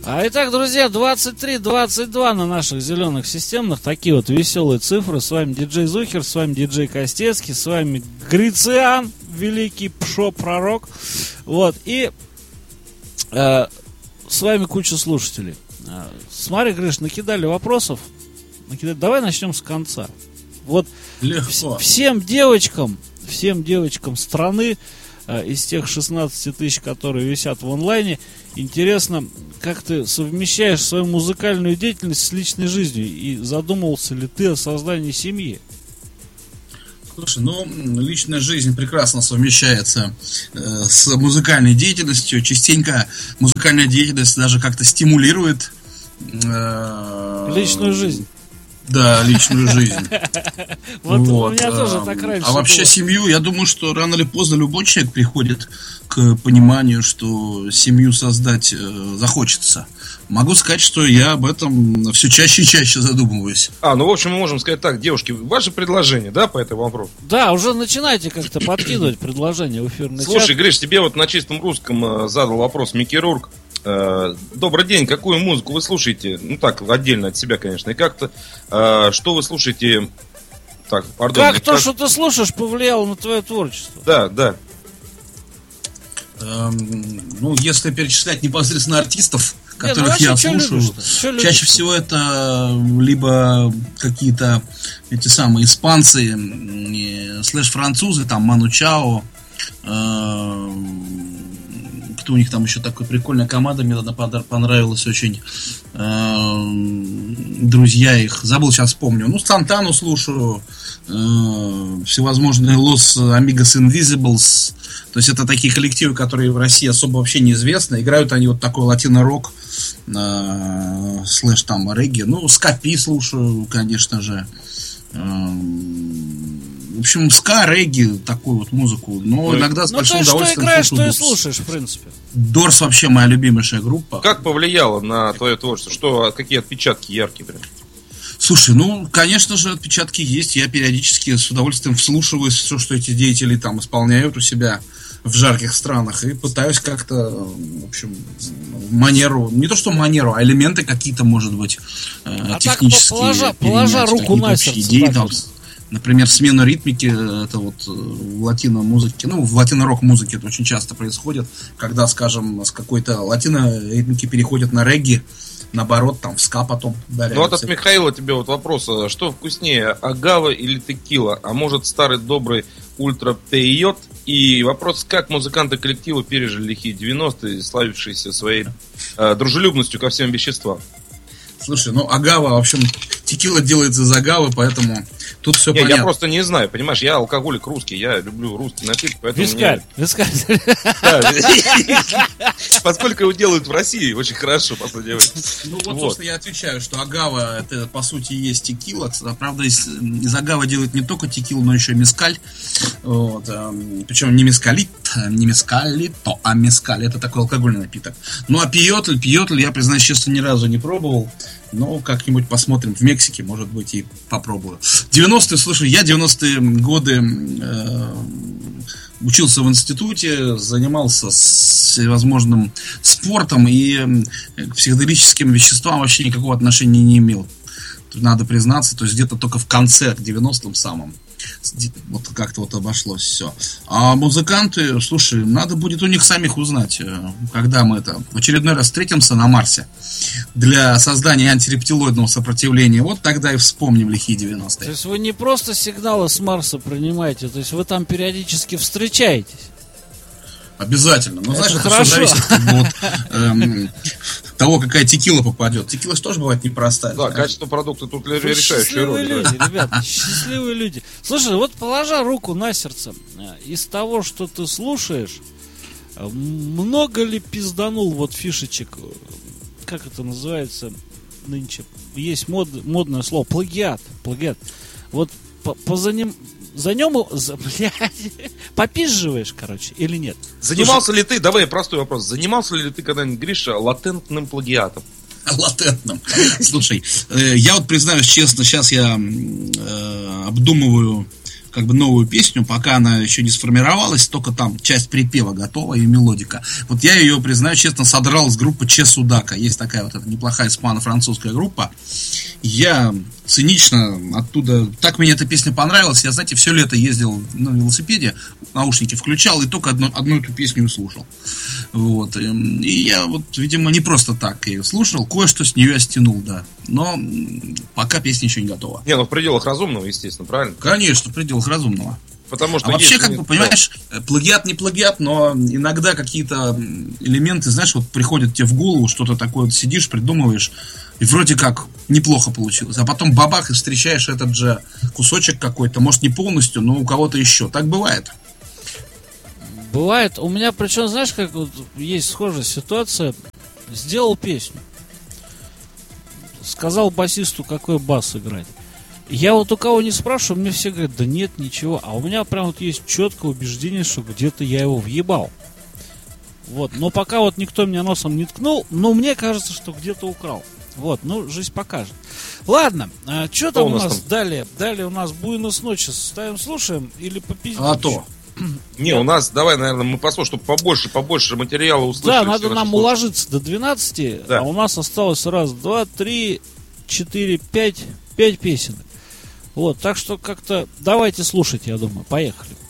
Итак, друзья, 23-22 на наших зеленых системных. Такие вот веселые цифры. С вами диджей Зухер, с вами диджей Костецкий, с вами Грициан, великий Пшо-пророк. Вот, и с вами куча слушателей. Смотри, Гриш, накидали вопросов. Давай начнем с конца. Вот всем девочкам страны, из тех 16 тысяч, которые висят в онлайне, интересно, как ты совмещаешь свою музыкальную деятельность с личной жизнью, и задумывался ли ты о создании семьи? Слушай, личная жизнь прекрасно совмещается с музыкальной деятельностью. Частенько музыкальная деятельность даже как-то стимулирует личную жизнь. Да, личную жизнь. Вот у меня тоже так раньше. А вообще семью, я думаю, что рано или поздно любой человек приходит к пониманию, что семью создать захочется. Могу сказать, что я об этом все чаще и чаще задумываюсь. В общем, мы можем сказать так, девушки, ваше предложение, да, по этому вопросу? Да, уже начинайте как-то подкидывать предложения в эфирный чат. Слушай, Гриш, тебе вот на чистом русском задал вопрос Микки Рурк. Добрый день, какую музыку вы слушаете? Так, отдельно от себя, конечно. И как-то, что вы слушаете? Так, пардон. Как то, что ты слушаешь, повлияло на твое творчество? Да. Если перечислять непосредственно артистов, которых я слушаю, чаще всего это либо какие-то эти самые испанцы, слэш-французы, там Ману Чао, кто у них там еще такой прикольная команда, мне понравилась очень, друзья их, забыл, сейчас вспомню. Сантану слушаю, всевозможные Los Amigos Invisibles, то есть это такие коллективы, которые в России особо вообще неизвестны. Играют они вот такой латино-рок, слэш там регги. Скапи слушаю, конечно же. В общем, ска, регги, такую вот музыку. Но иногда с большим удовольствием. Что играешь, что и слушаешь, в принципе. Дорс вообще моя любимейшая группа. Как повлияло на твое творчество? Какие отпечатки яркие прям? Слушай, конечно же, отпечатки есть. Я периодически с удовольствием вслушиваюсь в все, что эти деятели там исполняют у себя в жарких странах, и пытаюсь как-то, в общем, манеру, не то что манеру, а элементы какие-то, может быть, технические. Положа руку на сердце. Идеи, там, например, смену ритмики, это вот в латино-музыке, в латино-рок музыке это очень часто происходит, когда, скажем, с какой-то латино-ритмики переходят на регги, наоборот, там в ска потом ударяются. Вот от Михаила тебе вот вопрос, что вкуснее, агава или текила, а может старый добрый ультра пейот? И вопрос, как музыканты коллектива пережили лихие 90-е, славившиеся своей дружелюбностью ко всем веществам? Слушай, агава, в общем, текила делается из агавы, поэтому тут все понятно. Я просто не знаю, понимаешь, я алкоголик русский, я люблю русский напиток, поэтому... Вискарь. Поскольку его делают в России очень хорошо, по сути. Собственно, я отвечаю, что агава, это, по сути, есть текила. Правда, из агавы делают не только текилу, но еще и мескаль. Причем не мескалит, а мескаль. Это такой алкогольный напиток. А пиотль, я, признаюсь честно, ни разу не пробовал. Но как-нибудь посмотрим. В Мексике, может быть, и попробую. 90-е, слушай, я 90-е годы учился в институте, занимался всевозможным спортом и к психоделическим веществам вообще никакого отношения не имел. Тут надо признаться, то есть где-то только в конце, к 90-м самым. Вот как-то вот обошлось все. А музыканты, слушай, надо будет у них самих узнать, когда мы в очередной раз встретимся на Марсе для создания антирептилоидного сопротивления. Вот тогда и вспомним лихие 90-е. То есть вы не просто сигналы с Марса принимаете, то есть вы там периодически встречаетесь? Обязательно. Но знаешь, это хорошо. Все зависит от того, какая текила попадет. Текила же тоже бывает непростая. Да, качество продукта тут решающая роль. Счастливые люди, ребята, счастливые люди. Слушай, вот положа руку на сердце, из того, что ты слушаешь, много ли пизданул вот фишечек, как это называется нынче? Есть модное слово, плагиат. Вот попизживаешь, короче, или нет? Занимался ли ты, давай простой вопрос, занимался ли ты когда-нибудь, Гриша, латентным плагиатом? Латентным. Слушай, я вот признаюсь честно, сейчас я обдумываю как бы новую песню, пока она еще не сформировалась, только там часть припева готова и мелодика. Вот я ее, признаю честно, содрал с группы Че Судака. Есть такая вот эта неплохая испано-французская группа. Я цинично оттуда... Так мне эта песня понравилась. Я, знаете, все лето ездил на велосипеде, наушники включал и только одну эту песню слушал. Вот. И я вот, видимо, не просто так ее слушал, кое-что с нее я стянул, да. Но пока песня еще не готова. Не, ну в пределах разумного, естественно, правильно? Конечно, в пределах разумного. Потому что вообще, как бы, понимаешь, плагиат не плагиат, но иногда какие-то элементы, знаешь, вот приходят тебе в голову, что-то такое, вот сидишь, придумываешь, и вроде как неплохо получилось. А потом бабах, и встречаешь этот же кусочек какой-то, может не полностью, но у кого-то еще. Так бывает. Бывает. У меня, причем, знаешь, как вот есть схожая ситуация. Сделал песню. Сказал басисту, какой бас играть. Я вот у кого не спрашиваю, мне все говорят, да нет, ничего. А у меня прям вот есть четкое убеждение, что где-то я его въебал. Вот. Но пока вот никто меня носом не ткнул, но мне кажется, что где-то украл. Вот, ну, жизнь покажет. Ладно, что там у нас далее? Далее у нас «Буэнос ночес». Ставим, слушаем или попиздим? А то. Не, у нас, давай, наверное, мы послушаем, чтобы побольше материала услышать. Да, надо нам уложиться до 12, да. А у нас осталось 1, 2, 3, 4, 5 песен. Вот, так что как-то давайте слушать, я думаю. Поехали.